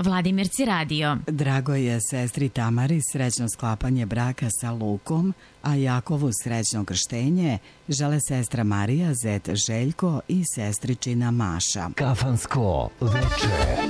Vladimirci radio. Drago je sestri Tamari srećno sklapanje braka sa Lukom, a Jakovu srećno krštenje žele sestra Marija, zet Željko i sestričina Maša. Kafansko veče.